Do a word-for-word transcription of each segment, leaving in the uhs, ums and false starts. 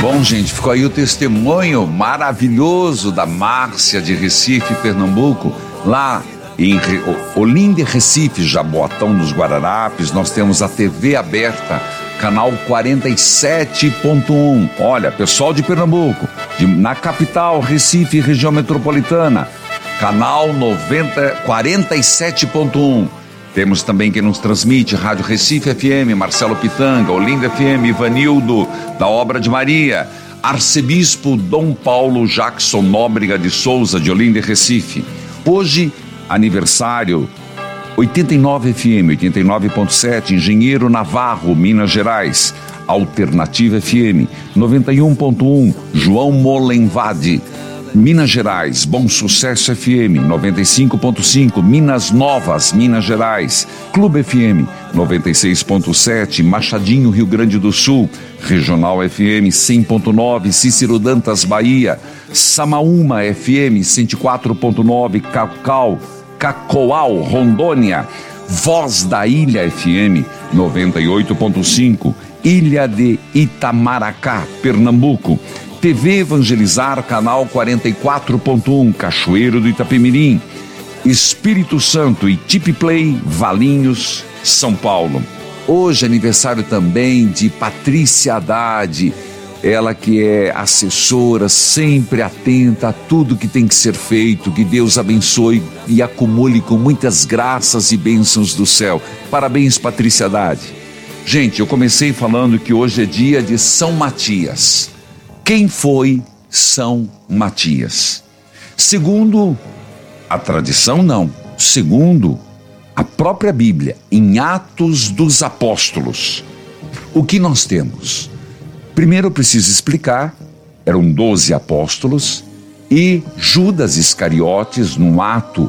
Bom, gente, ficou aí o testemunho maravilhoso da Márcia de Recife, Pernambuco. Lá em Olinda, Recife, Jaboatão dos Guararapes, nós temos a T V aberta, canal quarenta e sete ponto um. Olha, pessoal de Pernambuco, de, na capital, Recife, região metropolitana, canal noventa, quarenta e sete ponto um. Temos também quem nos transmite, Rádio Recife F M, Marcelo Pitanga, Olinda F M, Ivanildo, da Obra de Maria, Arcebispo Dom Paulo Jackson Nóbrega de Souza, de Olinda e Recife. Hoje, aniversário, oitenta e nove F M, oitenta e nove ponto sete, Engenheiro Navarro, Minas Gerais, Alternativa F M, noventa e um ponto um, João Molenvade, Minas Gerais, Bom Sucesso F M, noventa e cinco ponto cinco, Minas Novas, Minas Gerais, Clube F M, noventa e seis ponto sete, Machadinho, Rio Grande do Sul, Regional F M, cem ponto nove, Cícero Dantas, Bahia, Samaúma F M, cento e quatro ponto nove, Cacau, Cacoal, Rondônia, Voz da Ilha F M, noventa e oito ponto cinco, Ilha de Itamaracá, Pernambuco, T V Evangelizar, canal quarenta e quatro ponto um, Cachoeiro do Itapemirim, Espírito Santo e Tip Play, Valinhos, São Paulo. Hoje é aniversário também de Patrícia Haddad, ela que é assessora, sempre atenta a tudo que tem que ser feito. Que Deus abençoe e acumule com muitas graças e bênçãos do céu. Parabéns, Patrícia Haddad. Gente, eu comecei falando que hoje é dia de São Matias. Quem foi São Matias? Segundo a tradição, não. Segundo a própria Bíblia, em Atos dos Apóstolos, o que nós temos? Primeiro eu preciso explicar, eram doze apóstolos e Judas Iscariotes, num ato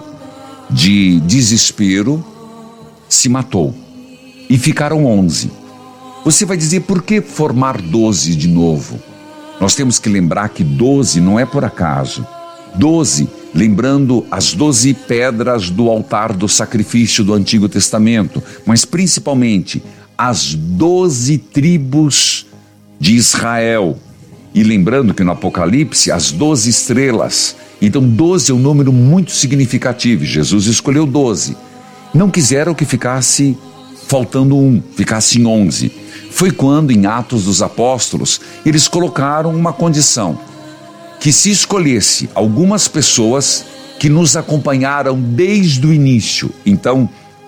de desespero, se matou e ficaram onze. Você vai dizer, por que formar doze de novo? Nós temos que lembrar que doze não é por acaso. Doze, lembrando as doze pedras do altar do sacrifício do Antigo Testamento, mas principalmente as doze tribos de Israel. E lembrando que no Apocalipse, as doze estrelas. Então, doze é um número muito significativo. Jesus escolheu doze. Não quiseram que ficasse faltando um, ficasse em onze. Foi quando, em Atos dos Apóstolos, eles colocaram uma condição, que se escolhesse algumas pessoas que nos acompanharam desde o início. Então,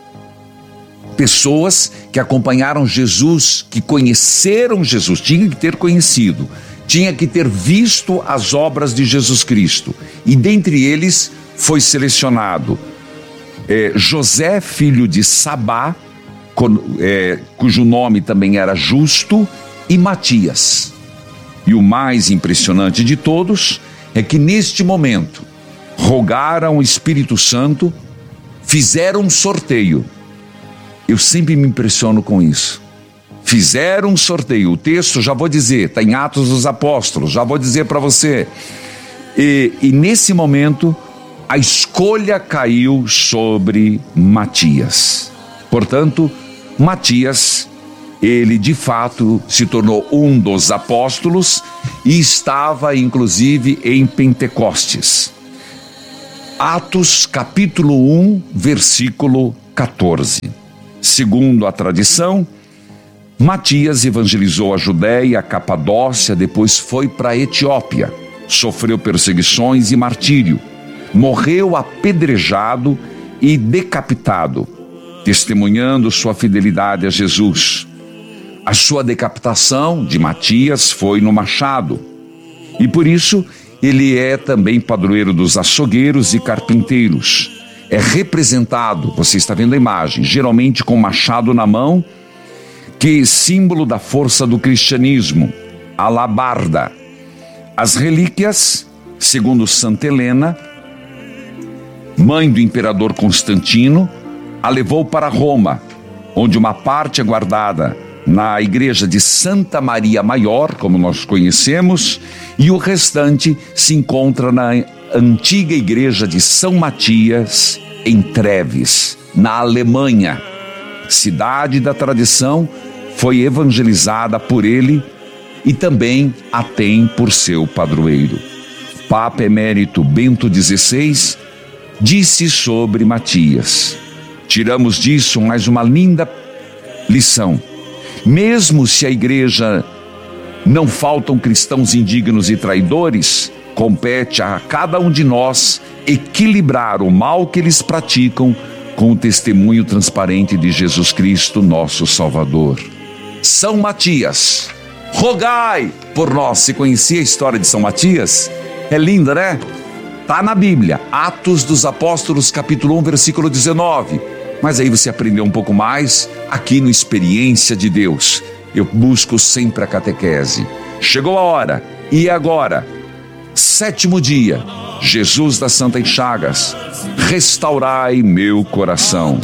pessoas que acompanharam Jesus, que conheceram Jesus, tinha que ter conhecido, tinha que ter visto as obras de Jesus Cristo. E dentre eles foi selecionado é, José, filho de Sabá, É, cujo nome também era Justo, e Matias. E o mais impressionante de todos é que neste momento rogaram o Espírito Santo, fizeram um sorteio. Eu sempre me impressiono com isso. Fizeram um sorteio. O texto, já vou dizer, está em Atos dos Apóstolos, já vou dizer para você. E, e nesse momento a escolha caiu sobre Matias. Portanto, Matias, ele de fato se tornou um dos apóstolos e estava inclusive em Pentecostes. Atos capítulo um, versículo quatorze. Segundo a tradição, Matias evangelizou a Judéia, a Capadócia, depois foi para a Etiópia, sofreu perseguições e martírio, morreu apedrejado e decapitado, testemunhando sua fidelidade a Jesus. A sua decapitação de Matias foi no machado, e por isso ele é também padroeiro dos açougueiros e carpinteiros. É representado, você está vendo a imagem, geralmente com machado na mão, que é símbolo da força do cristianismo, alabarda. As relíquias, segundo Santa Helena, mãe do imperador Constantino, a levou para Roma, onde uma parte é guardada na igreja de Santa Maria Maior, como nós conhecemos, e o restante se encontra na antiga igreja de São Matias, em Treves, na Alemanha. Cidade da tradição, foi evangelizada por ele e também a tem por seu padroeiro. Papa Emérito Bento dezesseis disse sobre Matias. Tiramos disso mais uma linda lição. Mesmo se a igreja não faltam cristãos indignos e traidores, compete a cada um de nós equilibrar o mal que eles praticam com o testemunho transparente de Jesus Cristo, nosso Salvador. São Matias, rogai por nós. Se conhecia a história de São Matias? É linda, né? Tá na Bíblia, Atos dos Apóstolos, capítulo um, versículo dezenove. Mas aí você aprendeu um pouco mais aqui no Experiência de Deus. Eu busco sempre a catequese. Chegou a hora, e agora? Sétimo dia, Jesus das Santas Chagas, restaurai meu coração.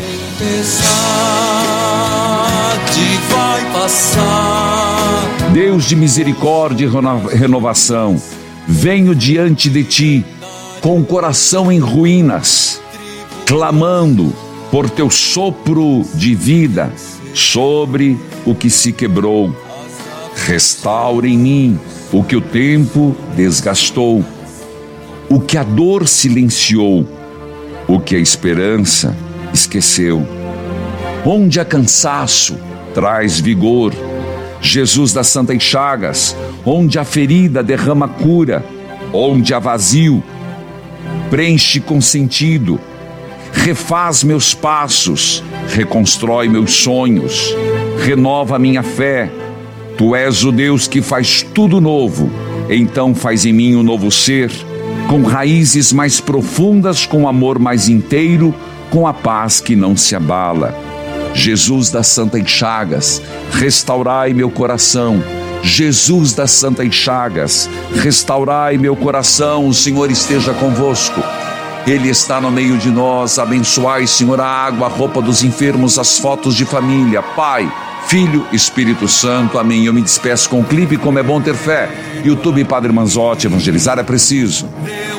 Deus de misericórdia e renovação, venho diante de ti com o coração em ruínas, clamando por teu sopro de vida sobre o que se quebrou. Restaura em mim o que o tempo desgastou, o que a dor silenciou, o que a esperança esqueceu. Onde há cansaço, traz vigor. Jesus das Santas Chagas, onde a ferida derrama cura, onde há vazio, preenche com sentido. Refaz meus passos, reconstrói meus sonhos, renova minha fé. Tu és o Deus que faz tudo novo, então faz em mim um novo ser, com raízes mais profundas, com amor mais inteiro, com a paz que não se abala. Jesus das Santas Chagas, restaurai meu coração. Jesus das Santas Chagas, restaurai meu coração. O Senhor esteja convosco. Ele está no meio de nós. Abençoai, Senhor, a água, a roupa dos enfermos, as fotos de família. Pai, Filho, Espírito Santo. Amém. Eu me despeço com um clipe Como é Bom Ter Fé. YouTube Padre Manzotti, evangelizar é preciso.